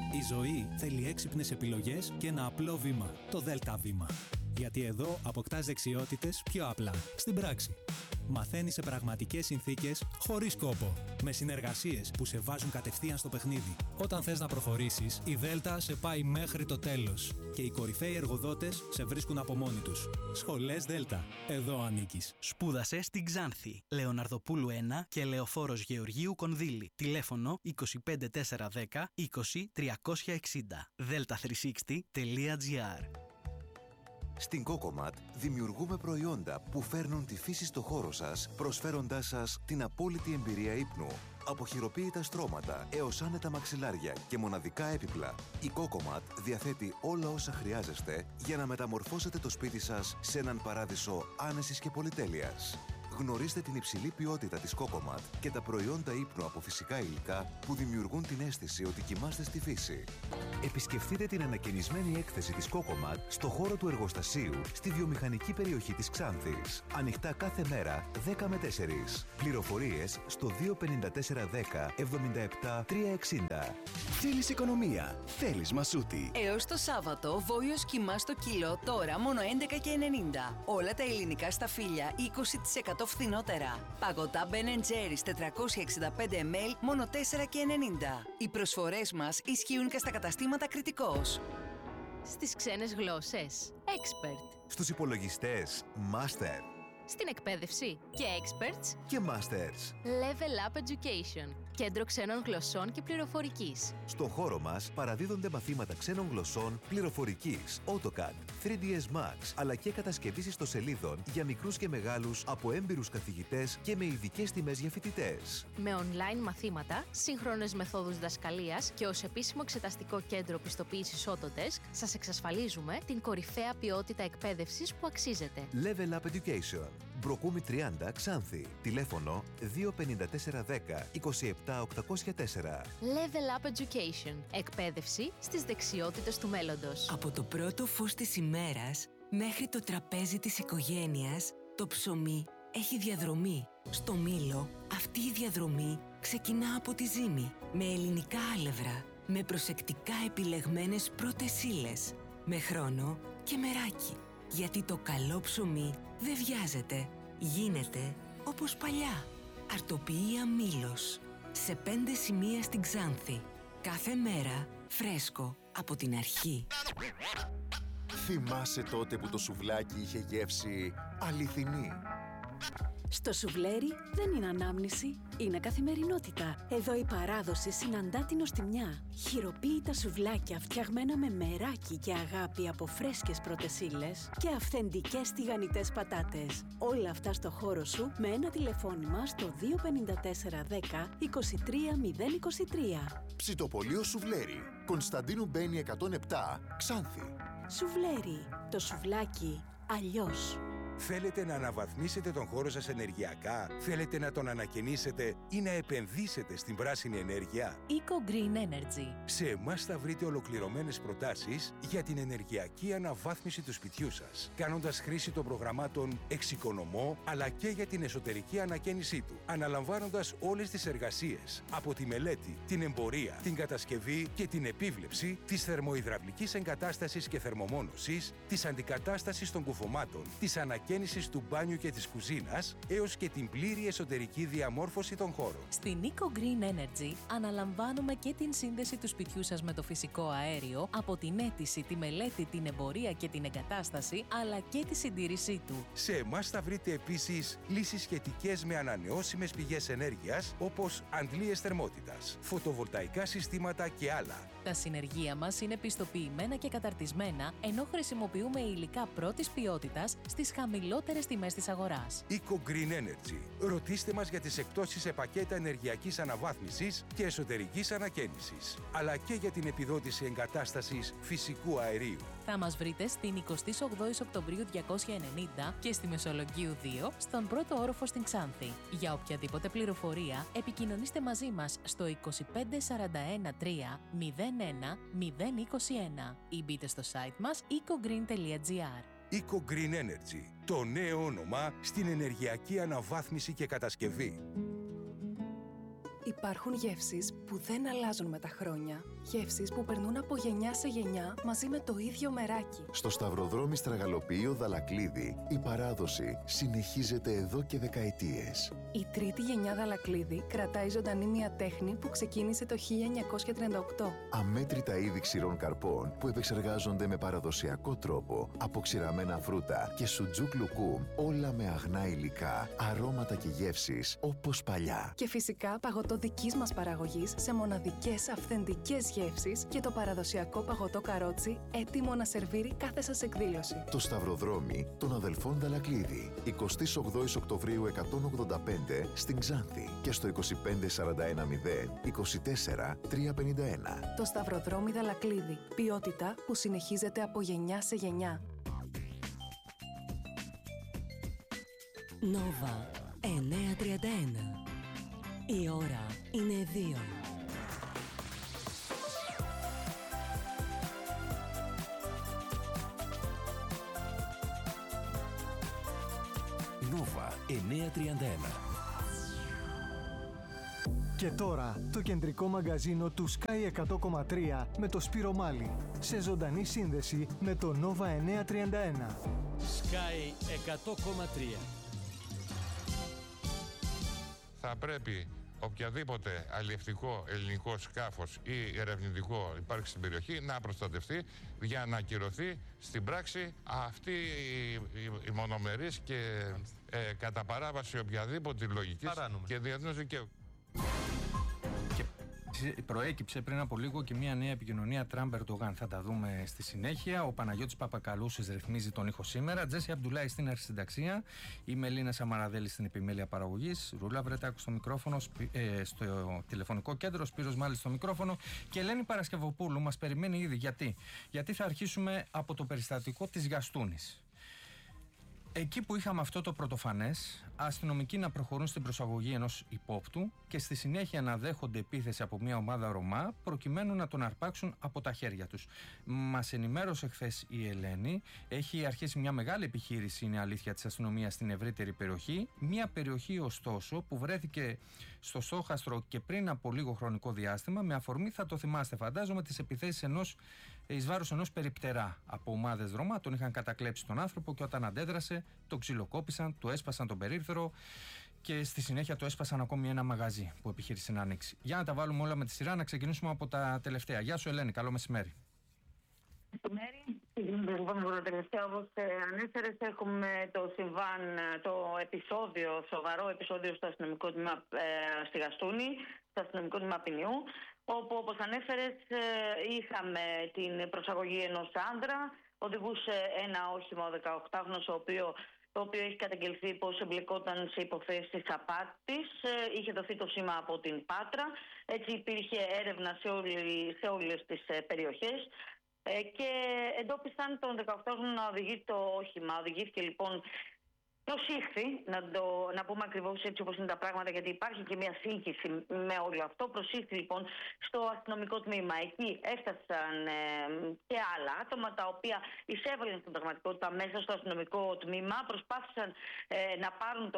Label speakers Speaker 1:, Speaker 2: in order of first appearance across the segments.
Speaker 1: Η ζωή θέλει έξυπνες επιλογές και ένα απλό βήμα. Το Δέλτα Βήμα. Γιατί εδώ αποκτάς δεξιότητες πιο απλά, στην πράξη. Μαθαίνεις σε πραγματικές συνθήκες, χωρίς κόπο. Με συνεργασίες που σε βάζουν κατευθείαν στο παιχνίδι. Όταν θες να προχωρήσεις, η Δέλτα σε πάει μέχρι το τέλος. Και οι κορυφαίοι εργοδότες σε βρίσκουν από μόνοι τους. Σχολές Δέλτα. Εδώ ανήκεις.
Speaker 2: Σπούδασε στην Ξάνθη. Λεωναρδοπούλου 1 και Λεωφόρος Γεωργίου Κονδύλη. Τηλέφωνο 25410 20360. delta360.gr.
Speaker 3: Στην Cocomat δημιουργούμε προϊόντα που φέρνουν τη φύση στο χώρο σας, προσφέροντάς σας την απόλυτη εμπειρία ύπνου. Από χειροποίητα στρώματα έως άνετα μαξιλάρια και μοναδικά έπιπλα, η Cocomat διαθέτει όλα όσα χρειάζεστε για να μεταμορφώσετε το σπίτι σας σε έναν παράδεισο άνεσης και πολυτέλειας. Γνωρίστε την υψηλή ποιότητα της Cocomat και τα προϊόντα ύπνου από φυσικά υλικά που δημιουργούν την αίσθηση ότι κοιμάστε στη φύση. Επισκεφτείτε την ανακαινισμένη έκθεση της Cocomat στο χώρο του εργοστασίου στη βιομηχανική περιοχή της Ξάνθης. Ανοιχτά κάθε μέρα 10 με 4. Πληροφορίες στο 25410 77 360.
Speaker 4: Θέλεις οικονομία, θέλεις μασούτη.
Speaker 5: Έως το Σάββατο, βόλιος κιμά στο κιλό, τώρα μόνο 11,90. Όλα τα ελληνικά σταφύλια 20% φθηνότερα. Παγωτά Ben & Jerry's 465 ml, μόνο 4,90. Οι προσφορές μας ισχύουν και στα καταστήματα Κρητικός.
Speaker 6: Στις ξένες γλώσσες, Expert.
Speaker 3: Στους υπολογιστές, Master.
Speaker 6: Στην εκπαίδευση και Experts
Speaker 3: Και Masters.
Speaker 6: Level Up Education, κέντρο ξένων γλωσσών και πληροφορικής.
Speaker 3: Στο χώρο μας παραδίδονται μαθήματα ξένων γλωσσών, πληροφορικής, AutoCAD, 3ds Max, αλλά και κατασκευής ιστοσελίδων για μικρούς και μεγάλους από έμπειρους καθηγητές και με ειδικές τιμές για φοιτητές.
Speaker 6: Με online μαθήματα, σύγχρονες μεθόδους διδασκαλίας και ως επίσημο εξεταστικό κέντρο πιστοποίησης Autodesk, σας εξασφαλίζουμε την κορυφαία ποιότητα εκπαίδευσης που αξίζετε.
Speaker 3: Level Up Education. Μπροκούμι 30 Ξάνθη. Τηλέφωνο 25410 27 804.
Speaker 6: Level Up Education. Εκπαίδευση στις δεξιότητες του μέλλοντος.
Speaker 7: Από το πρώτο φως της ημέρας μέχρι το τραπέζι της οικογένειας, το ψωμί έχει διαδρομή. Στο Μήλο, αυτή η διαδρομή ξεκινά από τη ζύμη, με ελληνικά άλευρα, με προσεκτικά επιλεγμένες πρώτες ύλες, με χρόνο και μεράκι. Γιατί το καλό ψωμί δεν βιάζεται, γίνεται όπως παλιά. Αρτοποιία Μήλος. Σε 5 σημεία στην Ξάνθη. Κάθε μέρα φρέσκο από την αρχή.
Speaker 8: Θυμάσαι τότε που το σουβλάκι είχε γεύση αληθινή?
Speaker 9: Στο σουβλέρι δεν είναι ανάμνηση, είναι καθημερινότητα. Εδώ η παράδοση συναντά την νοστιμιά. Χειροποίητα σουβλάκια φτιαγμένα με μεράκι και αγάπη από φρέσκες πρώτες ύλες και αυθεντικές τηγανιτές πατάτες. Όλα αυτά στο χώρο σου με ένα τηλεφώνημα στο 25410 23023.
Speaker 8: Ψητοπολείο Σουβλέρι. Κωνσταντίνου Μπένη 107, Ξάνθη.
Speaker 9: Σουβλέρι. Το σουβλάκι αλλιώς.
Speaker 10: Θέλετε να αναβαθμίσετε τον χώρο σας ενεργειακά? Θέλετε να τον ανακαινήσετε ή να επενδύσετε στην πράσινη ενέργεια?
Speaker 6: Eco Green Energy.
Speaker 10: Σε εμάς θα βρείτε ολοκληρωμένες προτάσεις για την ενεργειακή αναβάθμιση του σπιτιού σας, κάνοντας χρήση των προγραμμάτων Εξοικονομώ, αλλά και για την εσωτερική ανακαίνισή του, αναλαμβάνοντας όλες τις εργασίες, από τη μελέτη, την εμπορία, την κατασκευή και την επίβλεψη της θερμοϊδραυλικής εγκατάστασης και θερμομόνωσης, της αντικατάστασης των κουφωμάτων, της ανακαίνισης του μπάνιου και της κουζίνας, έως και την πλήρη εσωτερική διαμόρφωση των χώρων.
Speaker 6: Στην Eco Green Energy αναλαμβάνουμε και την σύνδεση του σπιτιού σας με το φυσικό αέριο, από την αίτηση, τη μελέτη, την εμπορία και την εγκατάσταση, αλλά και τη συντήρησή του.
Speaker 10: Σε εμάς θα βρείτε επίσης λύσεις σχετικές με ανανεώσιμες πηγές ενέργειας, όπως αντλίες θερμότητας, φωτοβολταϊκά συστήματα και άλλα.
Speaker 6: Τα συνεργεία μας είναι πιστοποιημένα και καταρτισμένα, ενώ χρησιμοποιούμε υλικά πρώτης ποιότητας στις χαμηλότερες τιμές της αγοράς.
Speaker 10: Eco Green Energy. Ρωτήστε μας για τις εκπτώσεις σε πακέτα ενεργειακής αναβάθμισης και εσωτερικής ανακαίνισης, αλλά και για την επιδότηση εγκατάστασης φυσικού αερίου.
Speaker 6: Θα μας βρείτε στην 28 Οκτωβρίου 290 και στη Μεσολογγίου 2, στον πρώτο όροφο στην Ξάνθη. Για οποιαδήποτε πληροφορία, επικοινωνήστε μαζί μας στο 25 41 3 01 021 ή μπείτε στο site μας ecogreen.gr.
Speaker 10: Eco Green Energy, το νέο όνομα στην ενεργειακή αναβάθμιση και κατασκευή.
Speaker 11: Υπάρχουν γεύσεις που δεν αλλάζουν με τα χρόνια. Γεύσεις που περνούν από γενιά σε γενιά μαζί με το ίδιο μεράκι.
Speaker 8: Στο Σταυροδρόμι Στραγαλοποιείο Δαλακλίδη, η παράδοση συνεχίζεται εδώ και δεκαετίες.
Speaker 11: Η τρίτη γενιά Δαλακλίδη κρατάει ζωντανή μια τέχνη που ξεκίνησε το 1938.
Speaker 8: Αμέτρητα είδη ξηρών καρπών που επεξεργάζονται με παραδοσιακό τρόπο, από ξηραμένα φρούτα και σουτζούκ λουκούμ, όλα με αγνά υλικά, αρώματα και γεύσεις όπως παλιά.
Speaker 11: Και φυσικά παγωτό δικής μας παραγωγής σε μοναδικές αυθεντικές γεύσεις και το παραδοσιακό παγωτό καρότσι έτοιμο να σερβίρει κάθε σας εκδήλωση.
Speaker 8: Το Σταυροδρόμι των αδελφών Δαλακλίδη. 28 Οκτωβρίου 185 στην Ξάνθη και στο 25410 24 351.
Speaker 11: Το Σταυροδρόμι Δαλακλίδη. Ποιότητα που συνεχίζεται από γενιά σε γενιά.
Speaker 7: Νόβα 931. Η ώρα είναι 2.
Speaker 4: Νόβα 931.
Speaker 12: Και τώρα το κεντρικό μαγκαζίνο του Sky 100,3 με το Σπύρο Μάλι. Σε ζωντανή σύνδεση με το Nova 931.
Speaker 13: Sky 100,3.
Speaker 14: Θα πρέπει οποιαδήποτε αλλιευτικό ελληνικό σκάφος ή ερευνητικό υπάρχει στην περιοχή να προστατευτεί για να ακυρωθεί στην πράξη αυτή η μονομερής και κατά παράβαση οποιαδήποτε λογικής και διεθνούς δικαίου.
Speaker 15: Προέκυψε πριν από λίγο και μια νέα επικοινωνία Τραμπ-Ερντογάν. Θα τα δούμε στη συνέχεια. Ο Παναγιώτης Παπακαλούσης ρυθμίζει τον ήχο σήμερα. Τζέσι Αμπτουλάη στην αρχισυνταξία. Η Μελίνα Σαμαραδέλη στην επιμέλεια παραγωγής. Ρούλα Βρετάκου στο μικρόφωνο, στο τηλεφωνικό κέντρο. Σπύρος Μάλης στο μικρόφωνο. Και Ελένη Παρασκευοπούλου μας περιμένει ήδη. Γιατί θα αρχίσουμε από το περιστατικό της Γαστούνης. Εκεί που είχαμε αυτό το πρωτοφανές, αστυνομικοί να προχωρούν στην προσαγωγή ενός υπόπτου και στη συνέχεια να δέχονται επίθεση από μια ομάδα Ρωμά προκειμένου να τον αρπάξουν από τα χέρια τους. Μας ενημέρωσε χθες η Ελένη, έχει αρχίσει μια μεγάλη επιχείρηση, είναι αλήθεια, της αστυνομίας στην ευρύτερη περιοχή. Μια περιοχή ωστόσο που βρέθηκε στο στόχαστρο και πριν από λίγο χρονικό διάστημα με αφορμή, θα το θυμάστε φαντάζομαι, τις επιθέσεις εις βάρος ενός περιπτερά από ομάδες Ρωμά. Τον είχαν κατακλέψει τον άνθρωπο και όταν αντέδρασε το ξυλοκόπησαν, του έσπασαν τον περίφθερο και στη συνέχεια το έσπασαν ακόμη ένα μαγαζί που επιχείρησε να ανοίξει. Για να τα βάλουμε όλα με τη σειρά, να ξεκινήσουμε από τα τελευταία. Γεια σου Ελένη, καλό μεσημέρι.
Speaker 16: Λοιπόν, το τελευταίο, όπως ανέφερες, έχουμε το συμβάν, το επεισόδιο, σοβαρό επεισόδιο στο αστυνομικό τμήμα στη Γαστούνη, στο αστυνομικό τμήμα Ποινιού, όπου, όπως ανέφερες, είχαμε την προσαγωγή ενός άντρα, οδηγούσε ένα όχημα ο 18χρονος, το οποίο έχει καταγγελθεί πως εμπλεκόταν σε υποθέσεις απάτης. Είχε δοθεί το σήμα από την Πάτρα. Έτσι υπήρχε έρευνα σε όλες τις περιοχές. Και εντόπισαν τον 18χρονο να οδηγεί το όχημα. Οδηγήθηκε λοιπόν, προσήχθη, να πούμε ακριβώς έτσι όπως είναι τα πράγματα, γιατί υπάρχει και μια σύγχυση με όλο αυτό. Προσήχθη λοιπόν στο αστυνομικό τμήμα. Εκεί έφτασαν και άλλα άτομα τα οποία εισέβαλαν στην πραγματικότητα μέσα στο αστυνομικό τμήμα. Προσπάθησαν να πάρουν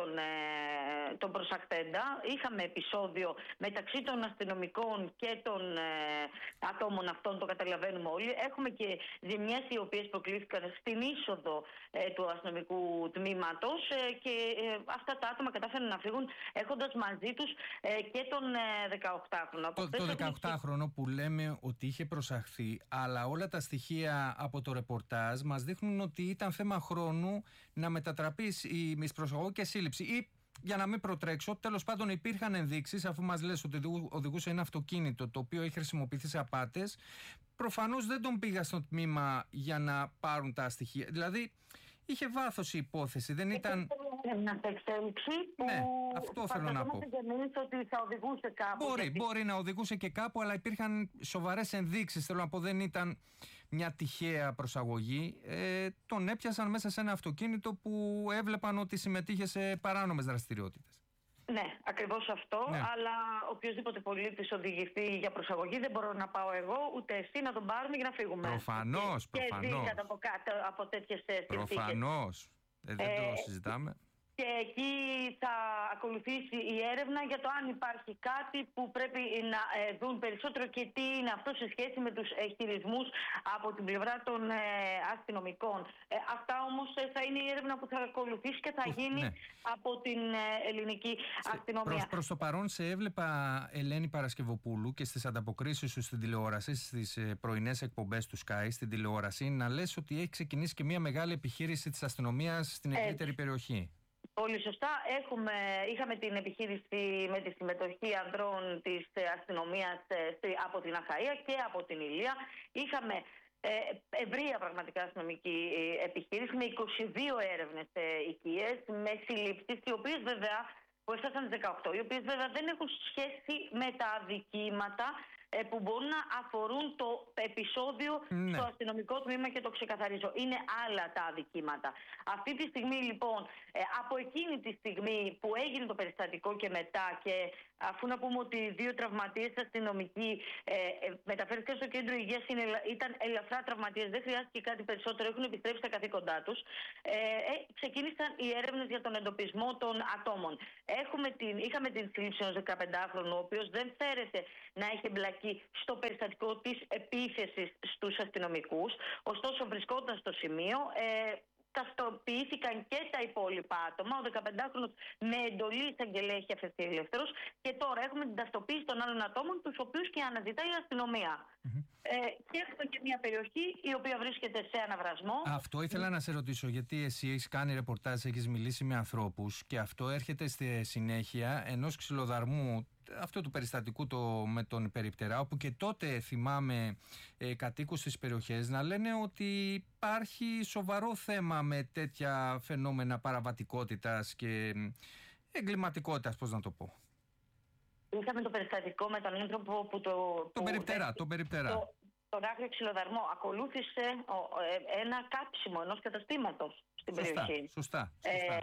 Speaker 16: τον προσακτέντα. Είχαμε επεισόδιο μεταξύ των αστυνομικών και των ατόμων αυτών, το καταλαβαίνουμε όλοι. Έχουμε και ζημιές οι οποίες προκλήθηκαν στην είσοδο του αστυνομικού τμήματος. Και αυτά τα άτομα κατάφεραν να φύγουν έχοντας μαζί τους και τον 18χρονο.
Speaker 15: Το 18χρονο που λέμε ότι είχε προσαχθεί, αλλά όλα τα στοιχεία από το ρεπορτάζ μας δείχνουν ότι ήταν θέμα χρόνου να μετατραπεί η μισπροσαγωγή και σύλληψη. Ή, για να μην προτρέξω, τέλος πάντων υπήρχαν ενδείξεις, αφού μας λες ότι οδηγούσε ένα αυτοκίνητο το οποίο έχει χρησιμοποιηθεί σε απάτες. Προφανώς δεν τον πήγα στο τμήμα για να πάρουν τα στοιχεία. Δηλαδή, είχε βάθος η υπόθεση, δεν ήταν...
Speaker 16: Μια εξέλιξη που
Speaker 15: αυτό θέλω να πω.
Speaker 16: Ότι θα οδηγούσε κάπου.
Speaker 15: Μπορεί να οδηγούσε και κάπου, αλλά υπήρχαν σοβαρές ενδείξεις. Θέλω να πω, δεν ήταν μια τυχαία προσαγωγή. Τον έπιασαν μέσα σε ένα αυτοκίνητο που έβλεπαν ότι συμμετείχε σε παράνομες δραστηριότητες.
Speaker 16: Ναι, ακριβώς αυτό. Ναι. Αλλά οποιοδήποτε πολίτης οδηγηθεί για προσαγωγή, δεν μπορώ να πάω εγώ ούτε εσύ να τον πάρουμε για να φύγουμε.
Speaker 15: Προφανώς.
Speaker 16: Και δίκατα από τέτοιες συνθήκες.
Speaker 15: Προφανώς. Δεν το συζητάμε.
Speaker 16: Και εκεί θα ακολουθήσει η έρευνα για το αν υπάρχει κάτι που πρέπει να δουν περισσότερο και τι είναι αυτό σε σχέση με τους χειρισμούς από την πλευρά των αστυνομικών. Αυτά όμως θα είναι η έρευνα που θα ακολουθήσει και θα γίνει από την ελληνική αστυνομία.
Speaker 15: Προς το παρόν σε έβλεπα, Ελένη Παρασκευοπούλου, και στις ανταποκρίσεις σου στην τηλεόραση, στις πρωινές εκπομπές του Sky στην τηλεόραση, να λες ότι έχει ξεκινήσει και μια μεγάλη επιχείρηση της αστυνομίας στην ευρύτερη περιοχή.
Speaker 16: Πολύ σωστά. Είχαμε την επιχείρηση με τη συμμετοχή ανδρών της αστυνομίας από την Αχαΐα και από την Ηλία. Είχαμε ευρεία πραγματικά αστυνομική επιχείρηση με 22 έρευνες οικίες, με συλλήψεις, οι οποίες βέβαια, που έφτασαν 18, οι οποίες βέβαια δεν έχουν σχέση με τα αδικήματα που μπορούν να αφορούν το επεισόδιο στο αστυνομικό τμήμα, και το ξεκαθαρίζω. Είναι άλλα τα αδικήματα. Αυτή τη στιγμή λοιπόν, από εκείνη τη στιγμή που έγινε το περιστατικό και μετά, και αφού να πούμε ότι 2 τραυματίες αστυνομικοί μεταφέρθηκαν στο κέντρο υγείας, ήταν ελαφρά τραυματίες, δεν χρειάστηκε κάτι περισσότερο, έχουν επιστρέψει στα καθήκοντά τους, ξεκίνησαν οι έρευνες για τον εντοπισμό των ατόμων. Είχαμε την σύλληψη ενός 15χρονου, ο οποίος δεν φέρεται να έχει εμπλακεί στο περιστατικό της επίθεσης στους αστυνομικούς. Ωστόσο, βρισκόταν στο σημείο, ταυτοποιήθηκαν και τα υπόλοιπα άτομα. Ο 15χρονος με εντολή εισαγγελέα έχει αφαιθεί ελεύθερος, και τώρα έχουμε την ταυτοποίηση των άλλων ατόμων, τους οποίους και αναζητάει η αστυνομία. Και έχουμε και μια περιοχή η οποία βρίσκεται σε αναβρασμό. Αυτό
Speaker 15: ήθελα να σε ρωτήσω, γιατί εσύ έχεις κάνει ρεπορτάζ, έχεις μιλήσει με ανθρώπους, και αυτό έρχεται στη συνέχεια ενός ξυλοδαρμού, αυτό του περιστατικού με τον Περιπτερά, όπου και τότε θυμάμαι κατοίκους στις περιοχές να λένε ότι υπάρχει σοβαρό θέμα με τέτοια φαινόμενα παραβατικότητας και εγκληματικότητας, πώς να το πω.
Speaker 16: Είχαμε το περιστατικό με τον άνθρωπο που
Speaker 15: τον Περιπτερά.
Speaker 16: Τον άγριο ξυλοδαρμό. Ακολούθησε ένα κάψιμο ενός καταστήματος στην περιοχή.
Speaker 15: Σωστά.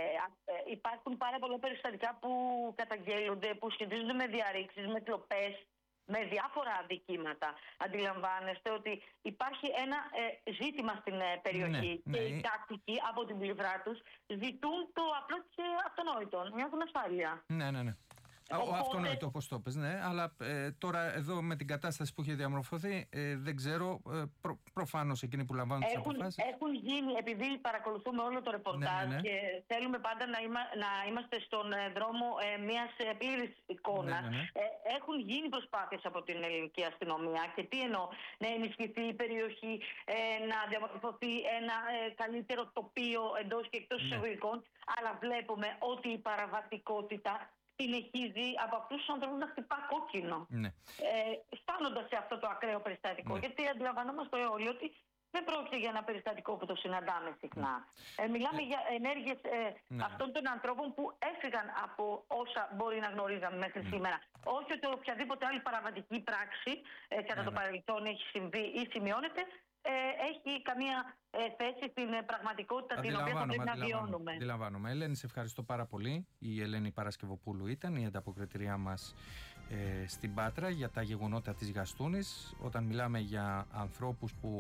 Speaker 16: Υπάρχουν πάρα πολλά περιστατικά που καταγγέλλονται, που σχετίζονται με διαρρήξεις, με κλοπές, με διάφορα αδικήματα. Αντιλαμβάνεστε ότι υπάρχει ένα ζήτημα στην περιοχή, και οι κάτοικοι από την πλευρά τους ζητούν το απλό και αυτονόητο, νιώθουν ασφάλεια.
Speaker 15: Ναι. Αυτονόητο, όπως το πες, ναι. Αλλά τώρα εδώ με την κατάσταση που έχει διαμορφωθεί, δεν ξέρω, προφανώς εκείνοι που λαμβάνουν τις αποφάσεις.
Speaker 16: Έχουν γίνει, επειδή παρακολουθούμε όλο το ρεπορτάζ και θέλουμε πάντα να είμαστε στον δρόμο μιας πλήρης εικόνας, έχουν γίνει προσπάθειες από την ελληνική αστυνομία. Και τι εννοώ? Να ενισχυθεί η περιοχή, να διαμορφωθεί ένα καλύτερο τοπίο εντός και εκτός εισαγωγικών. Αλλά βλέπουμε ότι η παραβατικότητα συνεχίζει από αυτούς τους ανθρώπους να χτυπά κόκκινο. Φτάνοντας σε αυτό το ακραίο περιστατικό. Γιατί αντιλαμβανόμαστε όλοι ότι δεν πρόκειται για ένα περιστατικό που το συναντάμε συχνά. Μιλάμε για ενέργειες αυτών των ανθρώπων που έφυγαν από όσα μπορεί να γνωρίζαμε μέχρι σήμερα. Όχι ότι οποιαδήποτε άλλη παραβατική πράξη κατά το παρελθόν έχει συμβεί ή σημειώνεται έχει καμία θέση στην πραγματικότητα την οποία θα πρέπει να βιώνουμε.
Speaker 15: Αντιλαμβάνομαι. Ελένη, σε ευχαριστώ πάρα πολύ. Η Ελένη Παρασκευοπούλου ήταν η ανταποκριτριά μας στην Πάτρα για τα γεγονότα της Γαστούνης. Όταν μιλάμε για ανθρώπους που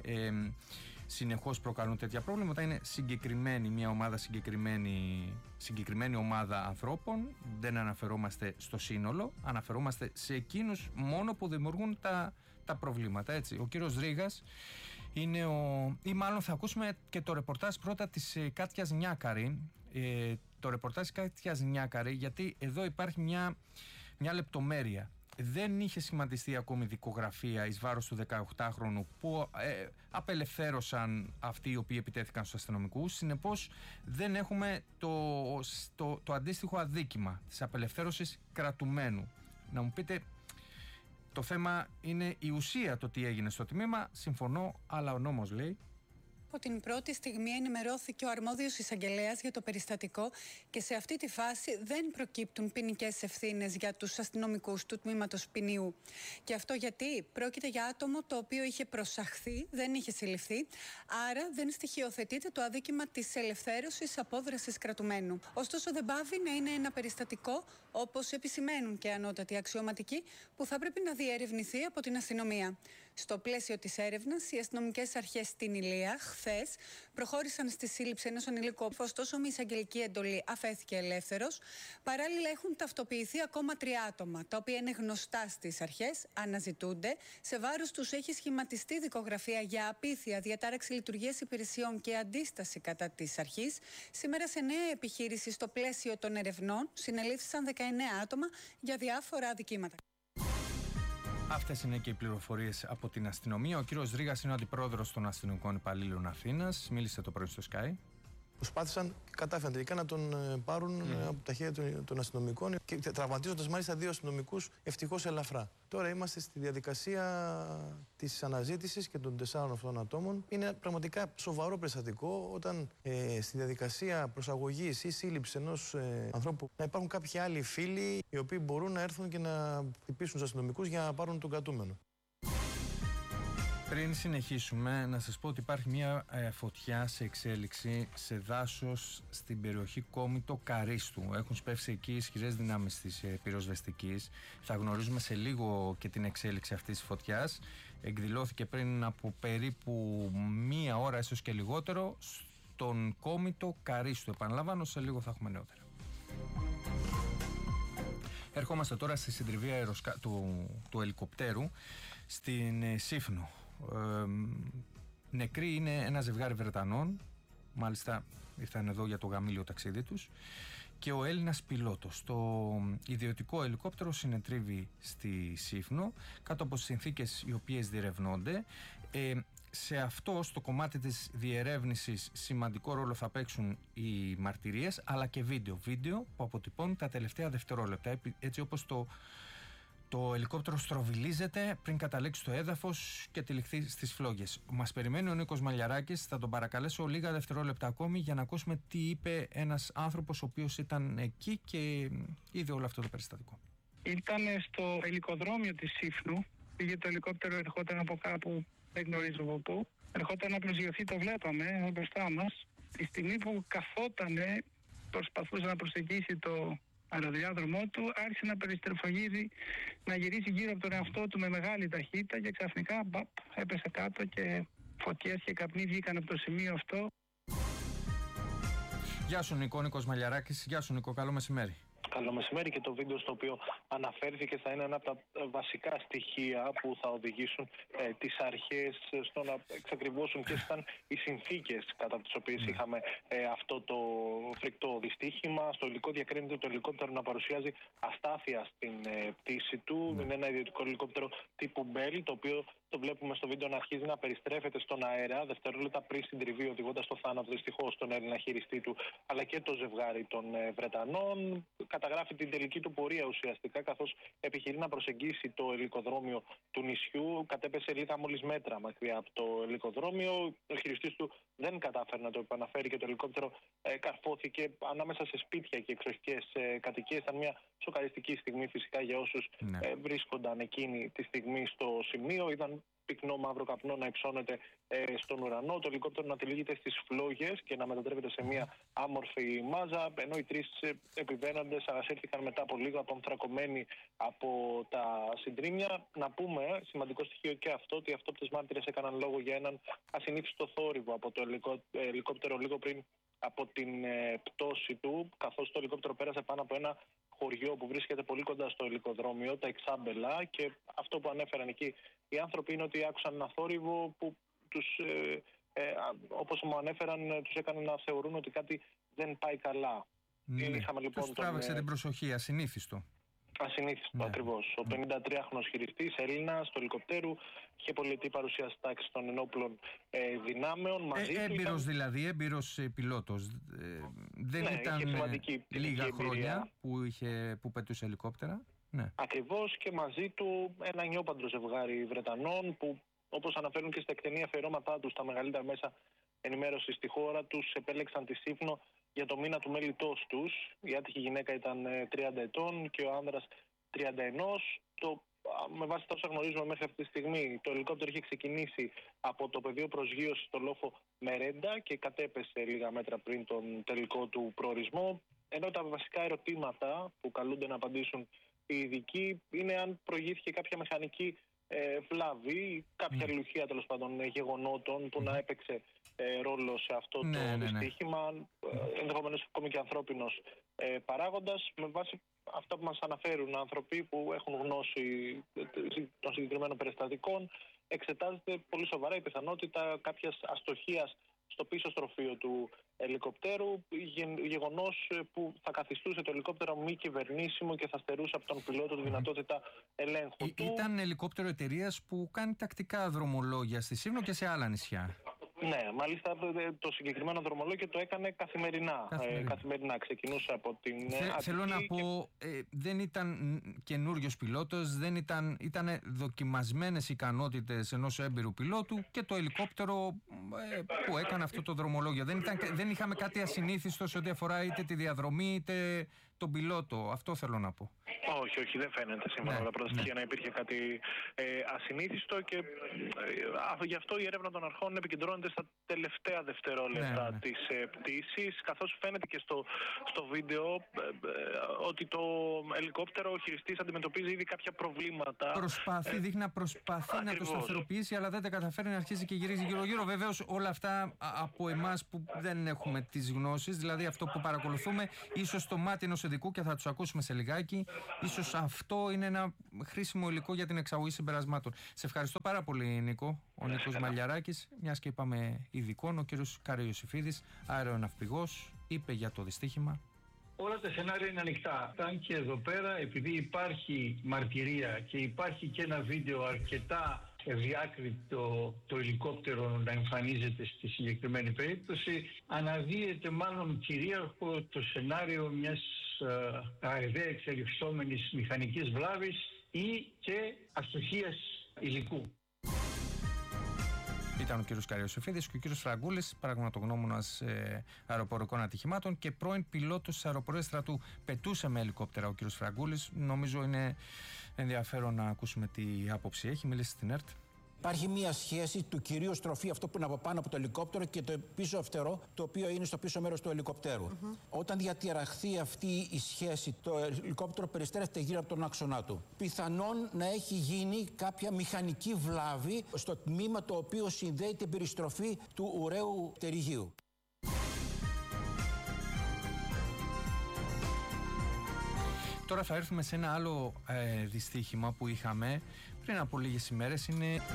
Speaker 15: συνεχώς προκαλούν τέτοια προβλήματα, είναι συγκεκριμένη μια ομάδα, συγκεκριμένη ομάδα ανθρώπων. Δεν αναφερόμαστε στο σύνολο, αναφερόμαστε σε εκείνους μόνο που δημιουργούν τα προβλήματα, έτσι. Ο κύριος Ρήγας είναι ή μάλλον θα ακούσουμε και το ρεπορτάζ πρώτα της Κάτιας Νιάκαρη. Το ρεπορτάζ της Κάτιας Νιάκαρη, γιατί εδώ υπάρχει μια λεπτομέρεια. Δεν είχε σχηματιστεί ακόμη δικογραφία εις βάρος του 18χρονου που απελευθέρωσαν αυτοί οι οποίοι επιτέθηκαν στους αστυνομικούς. Συνεπώς δεν έχουμε το αντίστοιχο αδίκημα της απελευθέρωσης κρατουμένου. Να μου πείτε, το θέμα είναι η ουσία, το τι έγινε στο τμήμα. Συμφωνώ, αλλά ο νόμος λέει.
Speaker 17: Από την πρώτη στιγμή ενημερώθηκε ο αρμόδιος εισαγγελέας για το περιστατικό και σε αυτή τη φάση δεν προκύπτουν ποινικές ευθύνες για τους αστυνομικούς του τμήματος ποινιού. Και αυτό γιατί πρόκειται για άτομο το οποίο είχε προσαχθεί, δεν είχε συλληφθεί, άρα δεν στοιχειοθετείται το αδίκημα της ελευθέρωσης απόδρασης κρατουμένου. Ωστόσο, δεν πάβει να είναι ένα περιστατικό, όπως επισημαίνουν και ανώτατοι αξιωματικοί, που θα πρέπει να διερευνηθεί από την αστυνομία. Στο πλαίσιο της έρευνας, οι αστυνομικές αρχές στην Ηλεία χθες προχώρησαν στη σύλληψη ενός ανηλίκου, ωστόσο με εισαγγελική εντολή αφέθηκε ελεύθερος. Παράλληλα, έχουν ταυτοποιηθεί ακόμα 3 άτομα, τα οποία είναι γνωστά στις αρχές, αναζητούνται. Σε βάρος τους έχει σχηματιστεί δικογραφία για απίθεια, διατάραξη λειτουργίας υπηρεσιών και αντίσταση κατά της αρχής. Σήμερα, σε νέα επιχείρηση στο πλαίσιο των ερευνών, συνελήφθησαν 19 άτομα για διάφορα αδικήματα.
Speaker 15: Αυτές είναι και οι πληροφορίες από την αστυνομία. Ο κύριος Ρήγας είναι ο αντιπρόεδρος των αστυνομικών υπαλλήλων Αθήνας. Μίλησε το πρωί στο Sky.
Speaker 18: Προσπάθησαν και κατάφεραν τελικά να τον πάρουν από τα χέρια των αστυνομικών και τραυματίζοντας μάλιστα 2 αστυνομικούς ευτυχώς ελαφρά. Τώρα είμαστε στη διαδικασία της αναζήτησης και των 4 αυτών ατόμων. Είναι πραγματικά σοβαρό περιστατικό όταν στη διαδικασία προσαγωγής ή σύλληψης ενός ανθρώπου να υπάρχουν κάποιοι άλλοι φίλοι οι οποίοι μπορούν να έρθουν και να χτυπήσουν τους αστυνομικούς για να πάρουν τον κρατούμενο.
Speaker 15: Πριν συνεχίσουμε, να σας πω ότι υπάρχει μια φωτιά σε εξέλιξη σε δάσος στην περιοχή Κόμιτο Καρίστου. Έχουν σπεύσει εκεί ισχυρές δυνάμεις της πυροσβεστικής. Θα γνωρίζουμε σε λίγο και την εξέλιξη αυτής της φωτιάς. Εκδηλώθηκε πριν από περίπου 1 ώρα, ίσως και λιγότερο, στον Κόμιτο Καρίστου. Επαναλαμβάνω, σε λίγο θα έχουμε νεότερα. Ερχόμαστε τώρα στη συντριβία του ελικοπτέρου στην Σύφνο. Νεκροί είναι ένα ζευγάρι Βρετανών, μάλιστα ήρθαν εδώ για το γαμήλιο ταξίδι τους, και ο Έλληνας πιλότος. Το ιδιωτικό ελικόπτερο συνετρίβει στη Σύφνο κάτω από συνθήκες οι οποίες διερευνώνται. Σε αυτό, στο κομμάτι της διερεύνησης, σημαντικό ρόλο θα παίξουν οι μαρτυρίες, αλλά και βίντεο που αποτυπώνουν τα τελευταία δευτερόλεπτα, έτσι όπως το ελικόπτερο στροβιλίζεται πριν καταλήξει στο έδαφος και τυλιχθεί στις φλόγες. Μας περιμένει ο Νίκος Μαλιαράκης, θα τον παρακαλέσω λίγα δευτερόλεπτα ακόμη για να ακούσουμε τι είπε ένας άνθρωπος ο οποίος ήταν εκεί και είδε όλο αυτό το περιστατικό.
Speaker 19: Ήταν στο ελικοδρόμιο της Σύφνου, πήγε το ελικόπτερο, ερχόταν από κάπου, δεν γνωρίζω από πού, ερχόταν να προσγειωθεί, το βλέπαμε μπροστά μας. Τη στιγμή που καθότανε, προσπαθούσε να προσεγγίσει το αεροδιάδρομό του, άρχισε να περιστρεφογίζει, να γυρίσει γύρω από τον εαυτό του με μεγάλη ταχύτητα και ξαφνικά έπεσε κάτω και φωτιές και καπνοί βγήκαν από το σημείο αυτό.
Speaker 15: Γεια σου Νικό, Νίκος Μαλιαράκης. Γεια σου Νικό, καλό μεσημέρι.
Speaker 20: Καλό μεσημέρι, και το βίντεο στο οποίο αναφέρθηκε θα είναι ένα από τα βασικά στοιχεία που θα οδηγήσουν τις αρχές στο να εξακριβώσουν ποιες ήταν οι συνθήκες κατά τις οποίες είχαμε αυτό το φρικτό δυστύχημα. Στο υλικό διακρίνεται το ελικόπτερο να παρουσιάζει αστάθεια στην πτήση του. Είναι ένα ιδιωτικό ελικόπτερο τύπου Bell, το οποίο το βλέπουμε στο βίντεο να αρχίζει να περιστρέφεται στον αέρα δευτερόλεπτα πριν συντριβεί, οδηγώντας στο θάνατο δυστυχώς τον Έλληνα χειριστή του, αλλά και το ζευγάρι των Βρετανών. Καταγράφει την τελική του πορεία ουσιαστικά, καθώς επιχειρεί να προσεγγίσει το ελικοδρόμιο του νησιού. Κατέπεσε λίγα μόλις μέτρα μακριά από το ελικοδρόμιο. Ο χειριστής του δεν κατάφερε να το επαναφέρει και το ελικόπτερο καρφώθηκε ανάμεσα σε σπίτια και εξοχικές κατοικίες. Ήταν μια σοκαριστική στιγμή φυσικά για όσους βρίσκονταν εκείνη τη στιγμή στο σημείο. Είδαν πυκνό μαύρο καπνό να υψώνεται στον ουρανό, το ελικόπτερο να τυλίγεται στις φλόγες και να μετατρέπεται σε μια άμορφη μάζα, ενώ οι 3 επιβαίνοντες ανασύρθηκαν μετά από λίγο απομθρακωμένοι από τα συντρίμμια. Να πούμε, σημαντικό στοιχείο και αυτό, ότι οι αυτόπτες μάρτυρες έκαναν λόγο για έναν ασυνήθιστο θόρυβο από το ελικόπτερο λίγο πριν από την πτώση του, καθώς το ελικόπτερο πέρασε πάνω από ένα χωριό που βρίσκεται πολύ κοντά στο ελικοδρόμιο, τα Εξάμπελα, και αυτό που ανέφεραν εκεί οι άνθρωποι είναι ότι άκουσαν ένα θόρυβο που τους, όπως μου ανέφεραν, τους έκανε να θεωρούν ότι κάτι δεν πάει καλά. Είχαμε, λοιπόν,
Speaker 15: τους τράβηξε την προσοχή, ασυνήθιστο.
Speaker 20: Ασυνήθιστο, ακριβώς. Ο 53χρονος χειριστής, Έλληνας, του ελικοπτέρου, είχε πολιτική παρουσία στη τάξη των ενόπλων δυνάμεων.
Speaker 15: Έμπειρος δηλαδή, έμπειρος πιλότος. Δεν ήταν λίγα χρόνια που πετούσε ελικόπτερα. Ναι.
Speaker 20: Ακριβώς, και μαζί του ένα νιόπαντρο ζευγάρι Βρετανών που, όπως αναφέρουν και στα εκτενή αφιερώματά τους, τα μεγαλύτερα μέσα ενημέρωσης στη χώρα, τους επέλεξαν τη Σύφνο για το μήνα του μέλητός τους. Η άτυχη γυναίκα ήταν 30 ετών και ο άνδρας 31. Με βάση τα όσα γνωρίζουμε μέχρι αυτή τη στιγμή, το ελικόπτερο είχε ξεκινήσει από το πεδίο προσγείωσης στο λόφο Μερέντα και κατέπεσε λίγα μέτρα πριν τον τελικό του προορισμό. Ενώ τα βασικά ερωτήματα που καλούνται να απαντήσουν οι ειδικοί είναι αν προηγήθηκε κάποια μηχανική βλάβη, κάποια αλληλουχία τέλος πάντων γεγονότων που να έπαιξε ρόλο σε αυτό το δυστύχημα, ενδεχομένως ακόμη και ανθρώπινος παράγοντας, με βάση αυτά που μας αναφέρουν άνθρωποι που έχουν γνώση των συγκεκριμένων περιστατικών. Εξετάζεται πολύ σοβαρά η πιθανότητα κάποιας αστοχίας στο πίσω στροφείο του ελικοπτέρου, γεγονός που θα καθιστούσε το ελικόπτερο μη κυβερνήσιμο και θα στερούσε από τον πιλότο τη δυνατότητα ελέγχου του.
Speaker 15: Ήταν ελικόπτερο εταιρείας που κάνει τακτικά δρομολόγια στη Σύμνο και σε άλλα νησιά.
Speaker 20: Ναι, μάλιστα το συγκεκριμένο δρομολόγιο το έκανε καθημερινά. Καθημερινά ξεκινούσε από την Αττική.
Speaker 15: Θέλω να πω, δεν ήταν καινούριος πιλότος, ήταν δοκιμασμένες ικανότητες ενός έμπειρου πιλότου και το ελικόπτερο που έκανε αυτό το δρομολόγιο. Δεν είχαμε κάτι ασυνήθιστο σε ό,τι αφορά είτε τη διαδρομή είτε τον πιλότο. Αυτό θέλω να πω.
Speaker 20: Όχι, δεν φαίνεται σύμφωνα με τα πρώτα στοιχεία να υπήρχε κάτι ασυνήθιστο και γι' αυτό η έρευνα των αρχών επικεντρώνεται στα τελευταία δευτερόλεπτα της πτήσης, καθώς φαίνεται και στο βίντεο ότι το ελικόπτερο ο χειριστής αντιμετωπίζει ήδη κάποια προβλήματα.
Speaker 15: Δείχνει να προσπαθεί να το σταθεροποιήσει, αλλά δεν τα καταφέρει, να αρχίσει και γυρίζει γύρω-γύρω. Βεβαίως όλα αυτά από εμάς που δεν έχουμε τις γνώσεις, δηλαδή αυτό που παρακολουθούμε, ίσως το μάτι ενός ειδικού, και θα τους ακούσουμε σε λιγάκι, ίσως αυτό είναι ένα χρήσιμο υλικό για την εξαγωγή συμπερασμάτων. Σε ευχαριστώ πάρα πολύ, Νίκο. Ο Νίκος Μαλιαράκης, μιας και είπαμε ειδικών, ο κύριος Καραϊωσηφίδης, αεροναυπηγός, είπε για το δυστύχημα.
Speaker 21: Όλα τα σενάρια είναι ανοιχτά. Αν και εδώ πέρα, επειδή υπάρχει μαρτυρία και υπάρχει και ένα βίντεο αρκετά ευδιάκριτο το ελικόπτερο να εμφανίζεται στη συγκεκριμένη περίπτωση, αναδύεται μάλλον κυρίαρχο το σενάριο μιας αεραία εξελισσόμενης μηχανικής βλάβης ή και αστοχίας υλικού.
Speaker 15: Ήταν ο κύριος Καραϊωσηφίδης και ο κύριος Φραγκούλης, πραγματογνώμονας αεροπορικών ατυχημάτων και πρώην πιλότος της αεροπορίας στρατού. Πετούσε με ελικόπτερα ο κύριος Φραγκούλης. Νομίζω είναι ενδιαφέρον να ακούσουμε τι άποψη έχει. Μίλησε στην ΕΡΤ.
Speaker 22: Υπάρχει μία σχέση του κυρίου στροφή, αυτό που είναι από πάνω από το ελικόπτερο, και το πίσω φτερό, το οποίο είναι στο πίσω μέρος του ελικοπτέρου. Όταν διαταραχθεί αυτή η σχέση, το ελικόπτερο περιστρέφεται γύρω από τον άξονά του. Πιθανόν να έχει γίνει κάποια μηχανική βλάβη στο τμήμα το οποίο συνδέει την περιστροφή του ουραίου πτερυγίου.
Speaker 15: Τώρα θα έρθουμε σε ένα άλλο δυστύχημα που είχαμε πριν από λίγες ημέρες.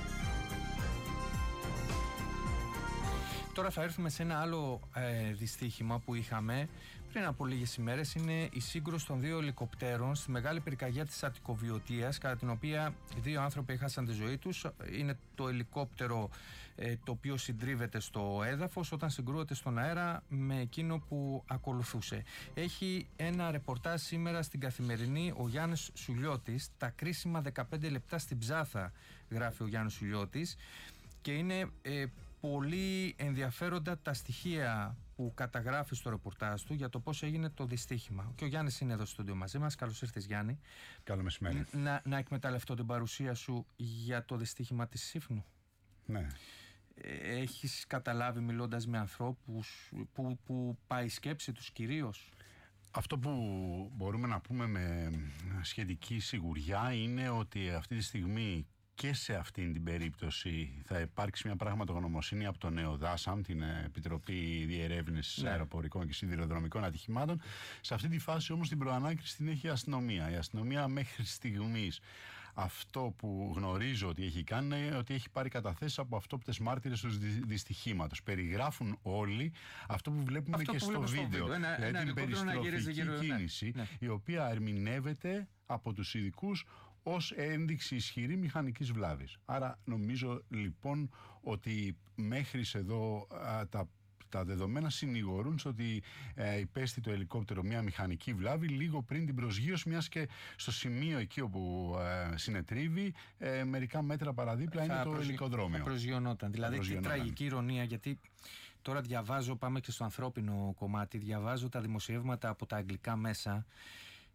Speaker 15: Τώρα θα έρθουμε σε ένα άλλο δυστύχημα που είχαμε πριν από λίγες ημέρες. Είναι η σύγκρουση των δύο ελικοπτέρων στη μεγάλη πυρκαγιά της Αττικοβιωτίας, κατά την οποία δύο άνθρωποι έχασαν τη ζωή τους. Είναι το ελικόπτερο το οποίο συντρίβεται στο έδαφος όταν συγκρούεται στον αέρα με εκείνο που ακολουθούσε. Έχει ένα ρεπορτάζ σήμερα στην Καθημερινή ο Γιάννης Σουλιώτης, τα κρίσιμα 15 λεπτά στην Ψάθα, γράφει ο Γιάννης Σουλιώτης, και είναι πολύ ενδιαφέροντα τα στοιχεία που καταγράφει στο ρεπορτάζ του για το πώς έγινε το δυστύχημα. Και ο Γιάννης είναι εδώ στο στούντιο μαζί μας. Καλώς ήρθες, Γιάννη.
Speaker 23: Καλό μεσημέρι.
Speaker 15: Να εκμεταλλευτώ την παρουσία σου για το δυστύχημα της Σύφνου.
Speaker 23: Ναι.
Speaker 15: Έχεις καταλάβει, μιλώντας με ανθρώπους, που πάει η σκέψη τους κυρίως?
Speaker 23: Αυτό που μπορούμε να πούμε με σχετική σιγουριά είναι ότι αυτή τη στιγμή και σε αυτήν την περίπτωση θα υπάρξει μια πραγματογνωμοσύνη από το ΕΟΔΑΣΑΜ, την Επιτροπή Διερεύνησης Αεροπορικών και Σιδηροδρομικών Ατυχημάτων. Σε αυτή τη φάση όμως την προανάκριση την έχει η αστυνομία. Η αστυνομία μέχρι στιγμής αυτό που γνωρίζω ότι έχει κάνει είναι ότι έχει πάρει καταθέσεις από αυτόπτες μάρτυρες του δυστυχήματος. Περιγράφουν όλοι αυτό που βλέπουμε αυτό και που στο βίντεο. Δηλαδή την περιστροφική κίνηση, η οποία ερμηνεύεται από τους ειδικούς ως ένδειξη ισχυρή μηχανικής βλάβης. Άρα νομίζω λοιπόν ότι μέχρι εδώ τα δεδομένα συνηγορούν ότι υπέστη το ελικόπτερο μια μηχανική βλάβη λίγο πριν την προσγείωση, μιας και στο σημείο εκεί όπου συνετρίβει μερικά μέτρα παραδίπλα είναι το ελικοδρόμιο. Θα
Speaker 15: προσγειωνόταν. Δηλαδή τι τραγική ηρωνία, γιατί τώρα διαβάζω, πάμε και στο ανθρώπινο κομμάτι, διαβάζω τα δημοσιεύματα από τα αγγλικά μέσα.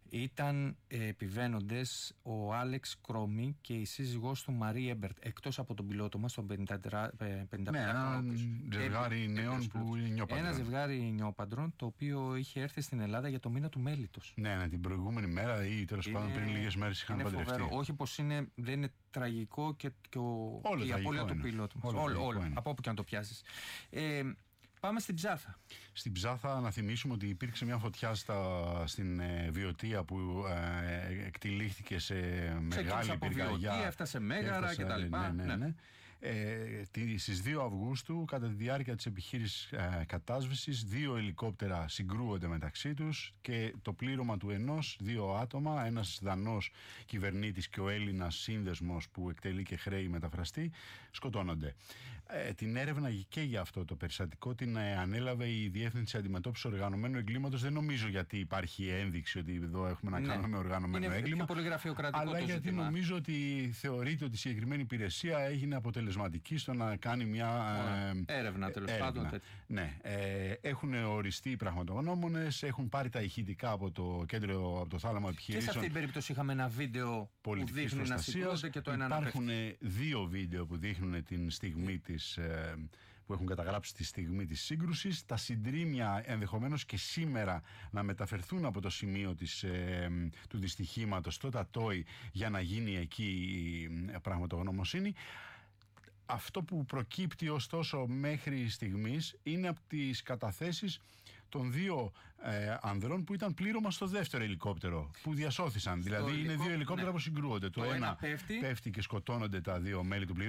Speaker 15: Ήταν επιβαίνοντες ο Άλεξ Κρόμι και η σύζυγός του Μαρή Έμπερτ, εκτός από τον πιλότο μας, τον 55.
Speaker 23: Ναι, ένα ζευγάρι νέων που είναι νιόπαντρων.
Speaker 15: Ένα ζευγάρι νιόπαντρων, το οποίο είχε έρθει στην Ελλάδα για το μήνα του μέλιτος.
Speaker 23: Ναι, την προηγούμενη μέρα ή τέλος πάντων πριν λίγες μέρες είχαν παντρευτεί.
Speaker 15: Φοβερό. Όχι πως δεν είναι τραγικό και η απώλεια του πιλότου μας. Όλο, από όπου και αν το πιάσεις. Πάμε στην Ψάθα.
Speaker 23: Στην Ψάθα να θυμίσουμε ότι υπήρξε μια φωτιά στην Βιωτία που εκτυλίχθηκε σε μεγάλη πυρκαγιά.
Speaker 15: Έφτασε Μέγαρα κτλ.
Speaker 23: Ναι. Στις 2 Αυγούστου, κατά τη διάρκεια της επιχείρησης κατάσβεσης, 2 ελικόπτερα συγκρούονται μεταξύ τους και το πλήρωμα του ενός, 2 άτομα, ένας Δανός κυβερνήτης και ο Έλληνας σύνδεσμος που εκτελεί και χρέη μεταφραστή, σκοτώνονται. Την έρευνα και για αυτό το περιστατικό την ανέλαβε η Διεύθυνση Αντιμετώπισης Οργανωμένου Εγκλήματος. Δεν νομίζω γιατί υπάρχει ένδειξη ότι εδώ έχουμε να κάνουμε με οργανωμένο έγκλημα.
Speaker 15: Είναι πολύ γραφειοκρατικό
Speaker 23: αλλά
Speaker 15: το
Speaker 23: γιατί
Speaker 15: ζήτημα.
Speaker 23: νομίζω ότι θεωρείται ότι η συγκεκριμένη υπηρεσία έγινε αποτελεσματική στο να κάνει μια
Speaker 15: έρευνα, τέλος πάντων.
Speaker 23: Ναι. Έχουν οριστεί οι πραγματογνώμονες, έχουν πάρει τα ηχητικά από το κέντρο, από το θάλαμο επιχειρήσεων.
Speaker 15: Και σε αυτή την περίπτωση είχαμε ένα βίντεο που δείχνει να συγκρούονται και το ένα να πέφτει.
Speaker 23: Υπάρχουν 2 βίντεο που δείχνουν την στιγμή που έχουν καταγράψει τη στιγμή της σύγκρουσης. Τα συντρίμμια ενδεχομένως και σήμερα να μεταφερθούν από το σημείο του δυστυχήματος στο Τατόι για να γίνει εκεί η πραγματογνωμοσύνη. Αυτό που προκύπτει ωστόσο μέχρι στιγμής είναι από τις καταθέσεις των 2 ανδρών που ήταν πλήρωμα στο δεύτερο ελικόπτερο που διασώθησαν. Δηλαδή είναι 2 ελικόπτερα που συγκρούονται. Το ένα πέφτει και σκοτώνονται τα 2 μέλη του πλήρωματος.